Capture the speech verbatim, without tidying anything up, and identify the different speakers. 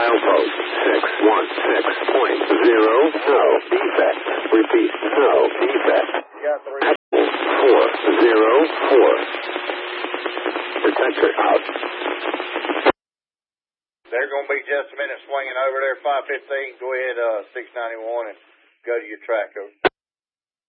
Speaker 1: Milepost six one six point zero, no defect. Repeat, no defect. four zero four. Protector out.
Speaker 2: They're going to be just a minute swinging over there, five fifteen. Go ahead, uh, six ninety-one, and go to your track. Over.